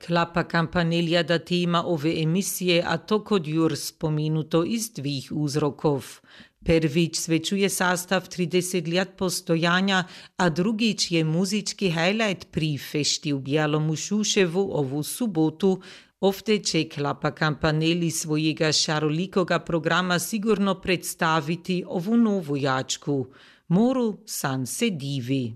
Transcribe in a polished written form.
Klapa Campanella da tema ove emisije, a to kod jur spomenuto iz dvih uzrokov. Prvič svečuje sastav 30 let postojanja, a drugič je muzički highlight pri fešti u Bijelom Šuševu ovu subotu. Ovdje će Klapa Campanelli svojega šarolikoga programa sigurno predstaviti ovu novu jačku. Moru san se divi.